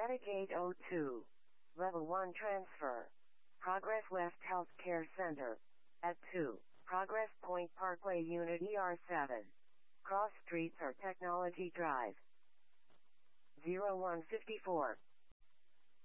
Static 802. Level 1 transfer. Progress West Healthcare Center. At 2. Progress Point Parkway Unit ER7. Cross Streets or Technology Drive. 0154.